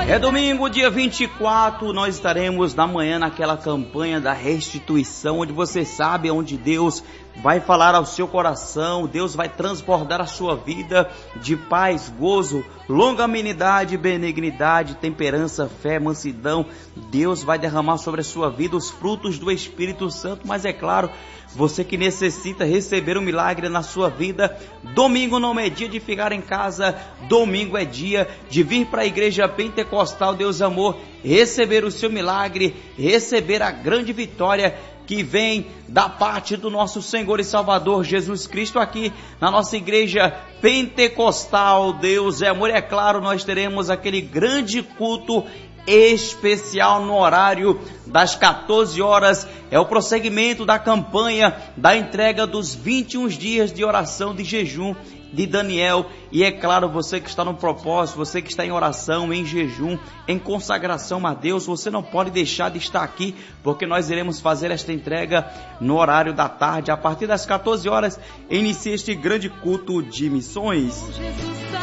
É domingo, dia 24, nós estaremos na manhã naquela campanha da restituição, onde você sabe, onde Deus vai falar ao seu coração, Deus vai transbordar a sua vida de paz, gozo, longanimidade, benignidade, temperança, fé, mansidão. Deus vai derramar sobre a sua vida os frutos do Espírito Santo, mas é claro, você que necessita receber um milagre na sua vida, domingo não é dia de ficar em casa, domingo é dia de vir para a igreja pentecostal Deus Amor, receber o seu milagre, receber a grande vitória que vem da parte do nosso Senhor e Salvador Jesus Cristo aqui na nossa igreja pentecostal Deus é Amor. É claro, nós teremos aquele grande culto especial no horário das 14 horas, é o prosseguimento da campanha da entrega dos 21 dias de oração de jejum de Daniel. E é claro, você que está no propósito, você que está em oração, em jejum, em consagração a Deus, você não pode deixar de estar aqui, porque nós iremos fazer esta entrega no horário da tarde. A partir das 14 horas inicia este grande culto de missões.